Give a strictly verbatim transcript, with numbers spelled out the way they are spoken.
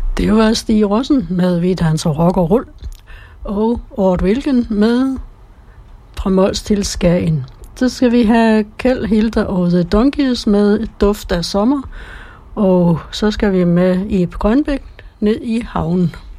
Det var Stig Rossen med Vi danser rock og rull, og Ort Wilken med Fra Mols til Skagen. Så skal vi have Kjeld, Hilda og The Donkeys med Duft af sommer, og så skal vi med Ib Grønbæk ned i havnen.